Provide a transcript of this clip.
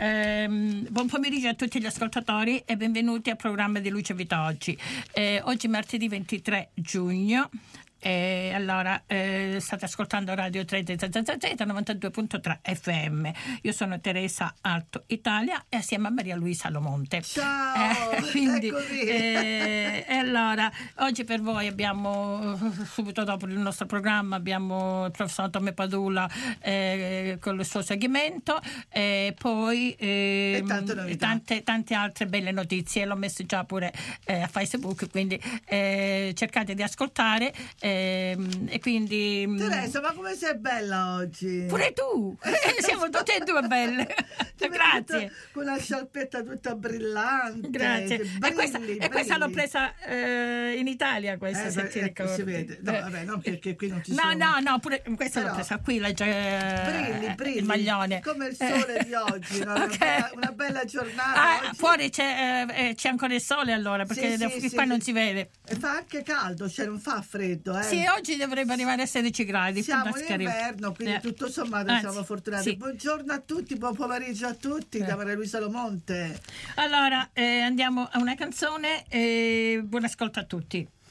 buon pomeriggio a tutti gli ascoltatori e benvenuti al programma di Luce Vita Oggi. Oggi martedì 23 giugno. Allora state ascoltando Radio 3 92.3 FM. Io sono Teresa Alto Italia e assieme a Maria Luisa Lomonte. Ciao! Quindi, e allora oggi per voi abbiamo, subito dopo il nostro programma, abbiamo il professor Tome Padula con il suo segmento e poi tante altre belle notizie. L'ho messo già pure a Facebook, quindi cercate di ascoltare. E quindi Teresa, ma come sei bella oggi? Pure tu, siamo tutte e due belle. Grazie. Con la sciarpetta tutta brillante. Grazie. Brilli, e questa l'ho presa in Italia, questa se ti ricordi. Si vede. No, vabbè, non perché qui non ci sono. No, pure questa l'ho presa qui, brilli, il maglione. Come il sole di oggi, no? Okay. Una bella giornata. Oggi. Fuori c'è ancora il sole allora, perché qua non si vede. E fa anche caldo, cioè non fa freddo, Sì, oggi dovrebbe arrivare a 16 gradi. Siamo in inverno, quindi tutto sommato siamo fortunati. Sì. Buongiorno a tutti, buon pomeriggio a tutti da Maria Luisa Lomonte. Allora, andiamo a una canzone e buon ascolto a tutti.